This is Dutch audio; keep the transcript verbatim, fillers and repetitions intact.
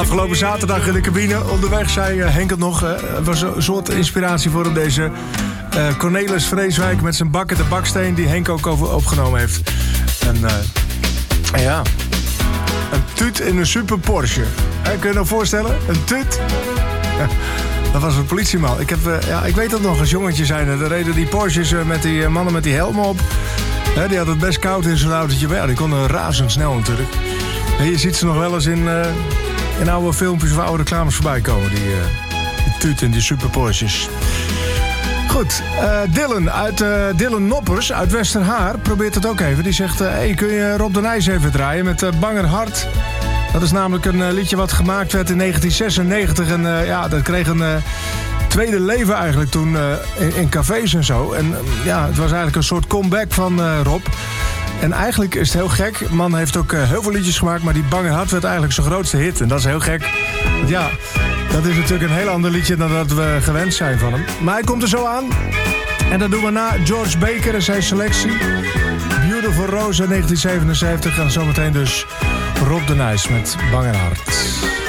Afgelopen zaterdag in de cabine onderweg zei uh, Henk het nog. Het uh, was een soort inspiratie voor hem, deze uh, Cornelis Vreeswijk met zijn bakken de baksteen die Henk ook over opgenomen heeft. En uh, ja, een tuut in een super Porsche. Hey, kun je je nog voorstellen? Een tuut? Dat was een politieman. Ik, heb, uh, ja, ik weet dat nog, als jongetje zijn. Er reden die Porsches uh, met die uh, mannen met die helmen op. He, die had het best koud in zo'n autootje. Maar ja, die konden razendsnel natuurlijk. En je ziet ze nog wel eens in, uh, in oude filmpjes of oude reclames voorbij komen. Die, uh, die tuut in die super Porsches. Goed, uh, Dylan uit uh, Dylan Noppers uit Westerhaar probeert het ook even. Die zegt, uh, hey, kun je Rob de Nijs even draaien met uh, Banger Hart? Dat is namelijk een uh, liedje wat gemaakt werd in negentien zesennegentig. En uh, ja, dat kreeg een uh, tweede leven eigenlijk toen uh, in, in cafés en zo. En uh, ja, het was eigenlijk een soort comeback van uh, Rob. En eigenlijk is het heel gek. Man heeft ook uh, heel veel liedjes gemaakt, maar die Banger Hart werd eigenlijk zijn grootste hit. En dat is heel gek. Want ja, dat is natuurlijk een heel ander liedje dan dat we gewend zijn van hem. Maar hij komt er zo aan. En dat doen we na George Baker en zijn selectie. Beautiful Rose uit negentien zevenenzeventig. En zometeen dus Rob de Nijs met Banger Hart.